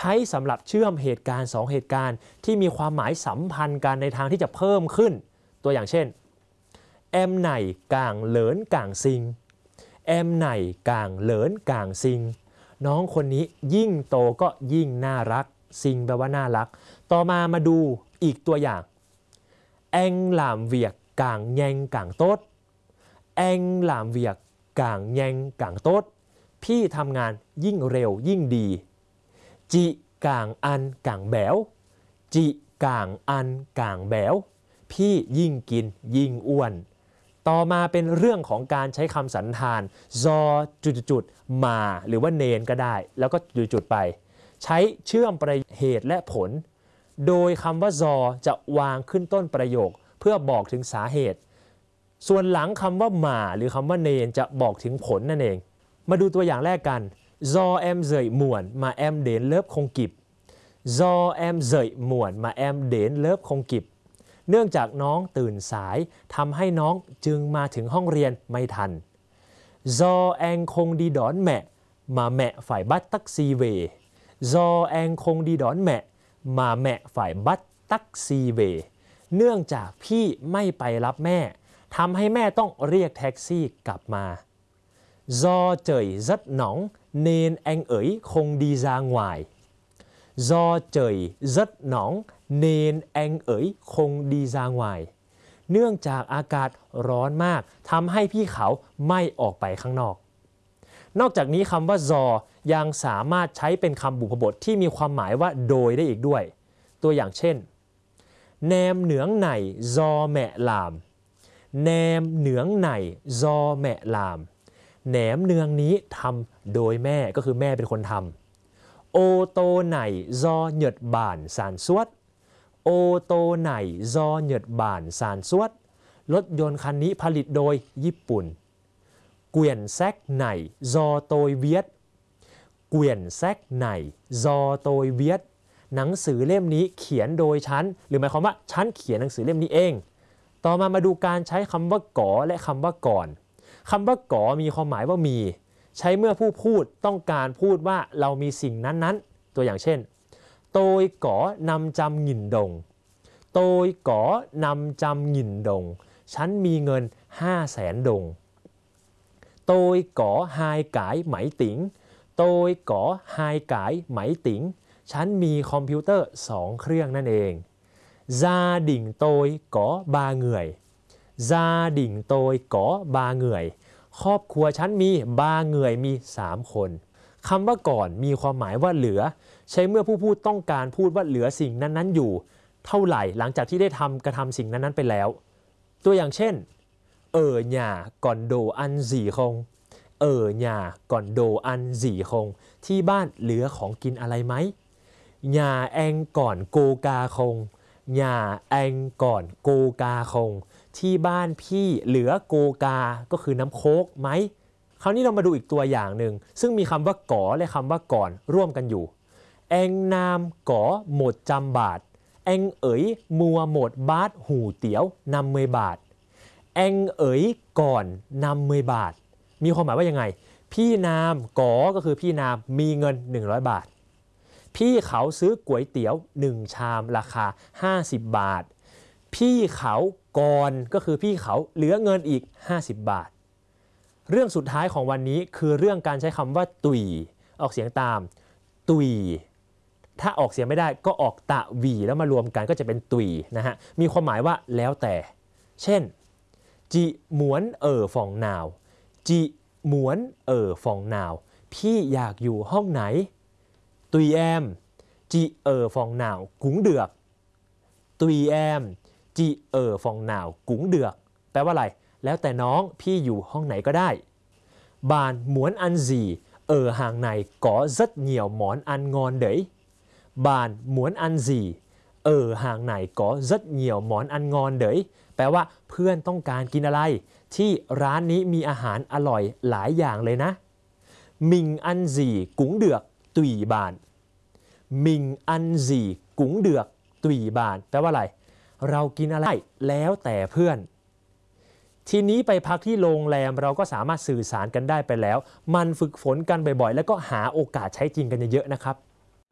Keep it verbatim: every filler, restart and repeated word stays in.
ช้สำหรับเชื่อมเหตุการณ์สองเหตุการณ์ที่มีความหมายสัมพันธ์กันในทางที่จะเพิ่มขึ้นตัวอย่างเช่นแอมไหนกางเหลินกางซิงแอมไหนกางเหลินกางซิงน้องคนนี้ยิ่งโตก็ยิ่งน่ารักซิงแปลว่าน่ารักต่อมามาดูอีกตัวอย่างแองหลามเวียกกางแยงกางโต๊ดแองหลามเวียกกางแยงกางโต๊ดพี่ทำงานยิ่งเร็วยิ่งดีจิกางอันกางแบวจิกางอันกางแบวพี่ยิ่งกินยิ่งอ้วนต่อมาเป็นเรื่องของการใช้คำสันธานซอจุดๆมาหรือว่าเนนก็ได้แล้วก็จุดๆไปใช้เชื่อมประเหตุและผลโดยคำว่าซอจะวางขึ้นต้นประโยคเพื่อบอกถึงสาเหตุส่วนหลังคำว่ามาหรือคำว่าเนนจะบอกถึงผลนั่นเองมาดูตัวอย่างแรกกันdo em dậy muộn mà em đến lớp không kịp do em dậy muộn mà em đến lớp không kịp เนื่องจากน้องตื่นสายทำให้น้องจึงมาถึงห้องเรียนไม่ทัน do em không đi đón mẹ mà mẹ phải bắt taxi về do em không đi đón mẹ mà mẹ phải bắt taxi về เนื่องจากพี่ไม่ไปรับแม่ทำให้แม่ต้องเรียกแท็กซี่กลับมาDo trời rất nóng nên anh ấy không đi ra ngoài. Do trời rất nóng nên anh ấy không đi ra ngoài. เนื่องจากอากาศร้อนมากทำให้พี่เขาไม่ออกไปข้างนอกนอกจากนี้คำว่า zò ยังสามารถใช้เป็นคำบุพบทที่มีความหมายว่าโดยได้อีกด้วยตัวอย่างเช่นแนมเหนืองไหน do mẹ làm แนมเหนืองไหน do mẹ làmแหนมเนืองนี้ทำโดยแม่ก็คือแม่เป็นคนทำโอโตไหน do Nhật Bản sản xuất โอโตไหน do Nhật Bản sản xuất รถยนต์คันนี้ผลิตโดยญี่ปุ่นเกวียนแซกไหน do tôi viết เกวียนแซกไหน do tôi viết หนังสือเล่มนี้เขียนโดยฉันหรือหมายความว่าฉันเขียนหนังสือเล่มนี้เองต่อมามาดูการใช้คำว่าก่อและคำว่าก่อนคำว่าก่อมีความหมายว่ามีใช้เมื่อผู้พูดต้องการพูดว่าเรามีสิ่งนั้นๆตัวอย่างเช่นโตยก่อนำจำหยินดงโตยก่อนำจำหยินดงฉันมีเงินห้าแสนดงโตยก่อไฮกายไหมติ๋งโตยก่อไฮกายไหมติ๋งฉันมีคอมพิวเตอร์สองเครื่องนั่นเองซาดิ่งโตยก่อบาเหงื่อยGia đình tôi có ba người ครอบครัวฉันมีบาเหงื่อยมีสามคนคำว่าก่อนมีความหมายว่าเหลือใช้เมื่อผู้พูดต้องการพูดว่าเหลือสิ่งนั้นๆอยู่เท่าไหร่หลังจากที่ได้ทำกระทำสิ่งนั้นๆไปแล้วตัวอย่างเช่นเออหย่าก่อนโดอันสีคงเออหย่าก่อนโดอันสีคงที่บ้านเหลือของกินอะไรไหมหย่าแองก่อนโกกาคงหย่าแองก่อนโกกาคงที่บ้านพี่เหลือโกกาก็คือน้ำโค้กไหมคราวนี้เรามาดูอีกตัวอย่างหนึ่งซึ่งมีคำว่าก่อและคำว่าก่อนร่วมกันอยู่แองนามก่อหมดจำบาทแองเอ๋ยมัวหมดบาทหูเตี๋ยวนำเมยบาทแองเอ๋ยก่อนนำเมยบาทมีความหมายว่ายังไงพี่นามก่อก็คือพี่นามมีเงินหนึ่งร้อยบาทพี่เขาซื้อก๋วยเตี๋ยวหนึ่งชามราคาห้าสิบบาทพี่เขาก่อนก็คือพี่เขาเหลือเงินอีกห้าสิบบาทเรื่องสุดท้ายของวันนี้คือเรื่องการใช้คำว่าตุยออกเสียงตามตุยถ้าออกเสียงไม่ได้ก็ออกตะวีแล้วมารวมกันก็จะเป็นตุยนะฮะมีความหมายว่าแล้วแต่เช่นจิหมวนเอ่อฟองนาวจิหมวนเอ่อฟองนาวพี่อยากอยู่ห้องไหนตุยแอมจิเอ่อฟองนาวกุ้งเดือกตุยแอมจีเออฟองหนาวกุ้งเดือกแปลว่าอะไรแล้วแต่น้องพี่อยู่ห้องไหนก็ได้บานหมวนอันซีเออห่างในก็ rất nhiều món ăn ngon đấy บานหมวนอันซีเออห่างในก็ rất nhiều món ăn ngon đấy แปลว่าเพื่อนต้องการกินอะไรที่ร้านนี้มีอาหารอร่อยหลายอย่างเลยนะมิงอันซีกุ้งเดือกตุยบานมิงอันซีกุ้งเดือกตุยบานแปลว่าอะไรเรากินอะไรแล้วแต่เพื่อนทีนี้ไปพักที่โรงแรมเราก็สามารถสื่อสารกันได้ไปแล้วมันฝึกฝนกันบ่อยๆแล้วก็หาโอกาสใช้จริงกันเยอะๆนะครับ